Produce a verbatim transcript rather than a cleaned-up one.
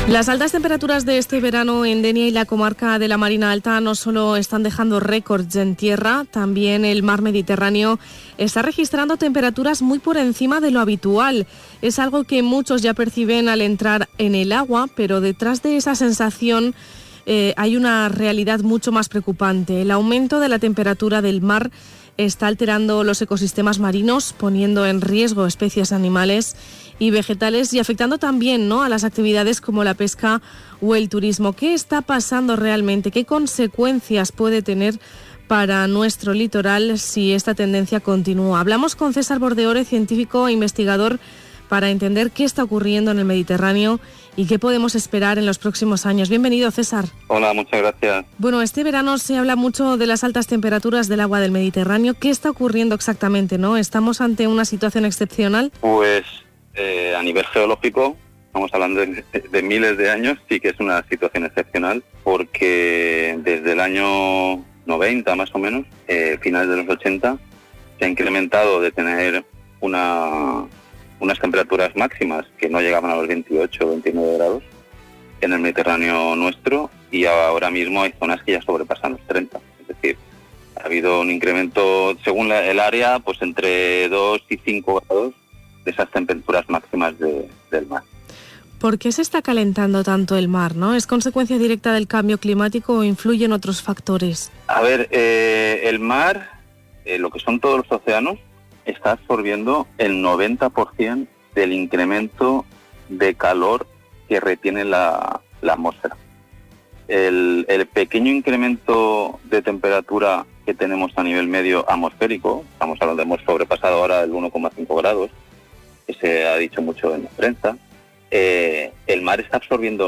Las altas temperaturas de este verano en Denia y la comarca de la Marina Alta no solo están dejando récords en tierra, también el mar Mediterráneo está registrando temperaturas muy por encima de lo habitual. Es algo que muchos ya perciben al entrar en el agua, pero detrás de esa sensación eh, hay una realidad mucho más preocupante. El aumento de la temperatura del mar está alterando los ecosistemas marinos, poniendo en riesgo especies animales y vegetales y afectando también, ¿no?, a las actividades como la pesca o el turismo. ¿Qué está pasando realmente? ¿Qué consecuencias puede tener para nuestro litoral si esta tendencia continúa? Hablamos con César Bordeore, científico e investigador, para entender qué está ocurriendo en el Mediterráneo y qué podemos esperar en los próximos años. Bienvenido, César. Hola, muchas gracias. Bueno, este verano se habla mucho de las altas temperaturas del agua del Mediterráneo. ¿Qué está ocurriendo exactamente, no? ¿Estamos ante una situación excepcional? Pues eh, a nivel geológico, estamos hablando de, de miles de años, sí que es una situación excepcional, porque desde el año noventa más o menos, eh, finales de los ochenta, se ha incrementado de tener una... unas temperaturas máximas que no llegaban a los veintiocho o veintinueve grados en el Mediterráneo nuestro, y ahora mismo hay zonas que ya sobrepasan los treinta. Es decir, ha habido un incremento, según la, el área, pues entre dos y cinco grados de esas temperaturas máximas de, del mar. ¿Por qué se está calentando tanto el mar, no? ¿Es consecuencia directa del cambio climático o influyen otros factores? A ver, eh, el mar, eh, lo que son todos los océanos, está absorbiendo el noventa por ciento del incremento de calor que retiene la, la atmósfera. El, el pequeño incremento de temperatura que tenemos a nivel medio atmosférico, estamos hablando, hemos sobrepasado ahora el uno coma cinco grados, que se ha dicho mucho en la prensa, eh, el mar está absorbiendo